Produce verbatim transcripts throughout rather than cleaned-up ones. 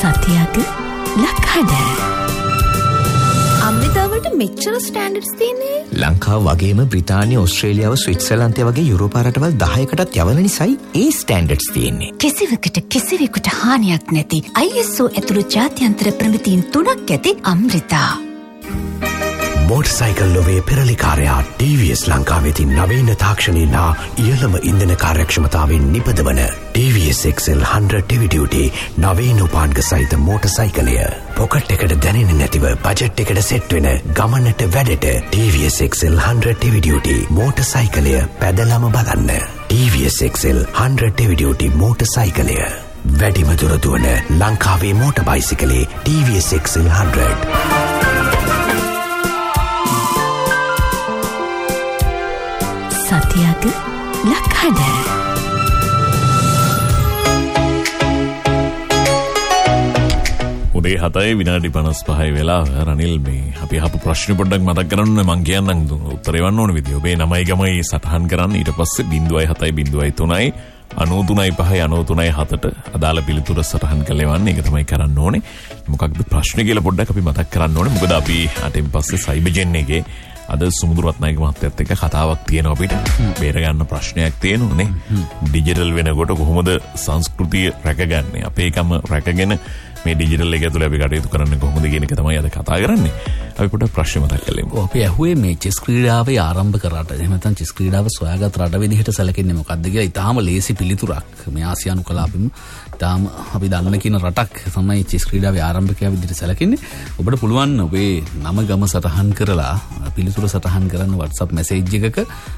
සතියක ලක්හඩ අම්රිතාවට මෙච්චර ස්ටෑන්ඩඩ්ස් තියෙන්නේ ලංකාව වගේම බ්‍රිතාන්‍ය ඕස්ට්‍රේලියාව ස්විට්සර්ලන්තය වගේ යුරෝපා රටවල් දහයකටත් යවන නිසායි ඒ ස්ටෑන්ඩඩ්ස් තියෙන්නේ. කිසිවකට කිසිවෙකුට හානියක් නැති I S O ඇතුළු ජාත්‍යන්තර ප්‍රමිතීන් තුනක් ඇති අම්රිතා. මෝටර්සයිකල් ලොවේ පෙරලිකාරයා T V S ලංකාවෙති නවීන තාක්ෂණයෙන් හා ඉහළම ඉන්ධන කාර්යක්ෂමතාවෙන් නිපදවන T V S X L one hundred heavy duty නවීන උපාංග සහිත මෝටර්සයිකලය. පොකට් එකට දැනෙන්නේ නැතිව බජට් එකට සෙට් වෙන ගමනට වැඩට T V S X L one hundred heavy duty මෝටර්සයිකලය පැදලම බලන්න. T V S X L one hundred heavy duty මෝටර්සයිකලය. වැඩිම දුර දුවන ලංකාවේ motor බයිසිකලේ T V S X L one hundred. සතියක ලක්හඩ උදේ හතයි විනාඩි පනස් පහයි වෙලා රනිල් මේ අපි අප ප්‍රශ්න පොඩ්ඩක් මතක් කරන්න මං කියන්නම් උත්තරේ වන්න ඕන විදිය. ඔබේ නමයි ගමයි සටහන් කරන්න ඊට පස්සේ බිංදුවයි හතයි බිංදුවයි තුනයි අනූතුනයි පහයි අනූතුනයි හතට අදාළ පිළිතුර සටහන් කරලෙවන්න. ඒක තමයි කරන්න ඕනේ. මොකක්ද ප්‍රශ්නේ කියලා පොඩ්ඩක් අපි මතක් කරන්න ඕනේ. මොකද අපි අටින් පස්සේ සයිබර්ජෙන් එකේ අද සුමුදු රත්නායක මහත්තයත් එක්ක කතාවක් තියෙනවා අපිට. බේර ගන්න ප්‍රශ්නයක් තියෙනවානේ. ඩිජිටල් වෙනකොට කොහොමද සංස්කෘතිය රැකගන්නේ? අපේකම රැකගෙන මේ ඩිජිටල් එක ඇතුළේ අපි කටයුතු කරන්නේ කොහොමද කියන එක තමයි අද කතා කරන්නේ. අපි පොඩ්ඩක් ප්‍රශ්න මතක් කරලෙමු. අපි ඇහුවේ මේ චෙස් ක්‍රීඩාවේ ආරම්භ කරාට එහෙම නැත්නම් චෙස් ක්‍රීඩාව සොයාගත් රට විදිහට සැලකෙන්නේ මොකක්ද කියලා. ඊටාම ලේසි පිළිතුරක්. මේ ආසියානු කලාපෙම ඊටාම අපි දන්න කියන රටක් තමයි චෙස් ක්‍රීඩාවේ ආරම්භකයා විදිහට සැලකෙන්නේ. ඔබට පුළුවන් ඔබේ නම ගම සටහන් කරලා පිළිතුර සටහන් කරන්න WhatsApp මැසේජ් එකක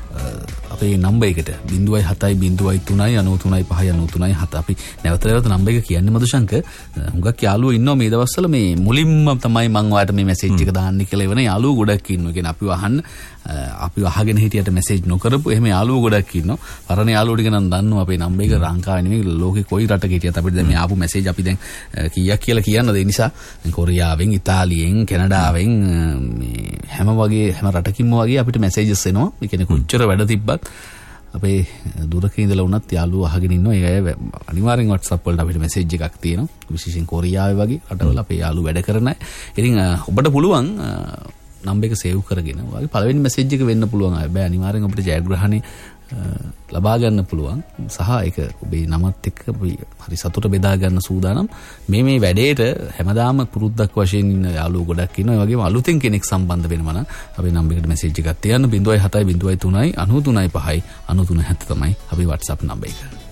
අපේ නම්බර් එකට බිංදුවයි හතයි බිංදුවයි තුනයි අනූතුනයි පහයි අනූතුනයි හත. අපි නැවත නැවත නම්බර් එක කියන්නේ මදුශංක. හුඟක් යාළුවෝ ඉන්නවා මේ දවස්වල මේ මුලින්ම තමයි මම ඔයාලට මේ මැසේජ් එක දාන්නේ කියලා එවන යාළුවෝ ගොඩක් ඉන්නවා. කියන්නේ අපිව අහන්න අපිව අහගෙන හිටියට මැසේජ් නොකරපු එහෙම යාළුවෝ ගොඩක් ඉන්නවා. පරණ යාළුවෝ ටික නම් දන්නවා අපේ නම්බර් එක ලංකාවේ නෙමෙයි ලෝකේ කොයි රටක හිටියත් අපිට දැන් මේ ආපු මැසේජ් අපි දැන් කීයක් කියලා කියන්නද? ඒ නිසා කොරියාවෙන් ඉතාලියෙන් කැනඩාවෙන් මේ හැම වගේ හැම රටකින්ම වගේ අපිට මැසේජස් එනවා. ඒ කියන්නේ කොච්චර වැඩ තිබ්බත් අපේ දුරක ඉඳලා වුණත් යාළුවෝ අහගෙන ඉන්නවා. ඒ අය අනිවාර්යෙන් WhatsApp වලට අපිට මැසේජ් එකක් තියෙනවා. විශේෂයෙන් කොරියාවේ වගේ රටවල අපේ යාළුවෝ වැඩ කරන අය. ඉතින් ඔබට පුළුවන් නම්බර් එක සේව් කරගෙන ඔයාගේ පළවෙනි මැසේජ් එක වෙන්න පුළුවන්. හැබැයි අනිවාර්යෙන් අපිට ජයග්‍රහණය ලබා ගන්න පුළුවන්. සහ ඒක ඔබේ නමත් එක්ක අපි හරි සතුට බෙදා ගන්න සූදානම්. මේ මේ වැඩේට හැමදාම පුරුද්දක් වශයෙන් ඉන්න යාළුවෝ ගොඩක් ඉන්නවා. ඒ වගේම අලුතෙන් කෙනෙක් සම්බන්ධ වෙනවා නම් අපේ නම්බර් එකට මැසේජ් එකක් තියන්න. බිංදුවයි හතයි බිංදුවයි තුනයි අනූතුනයි පහයි අනූතුනයි හත තමයි අපේ WhatsApp නම්බර එක.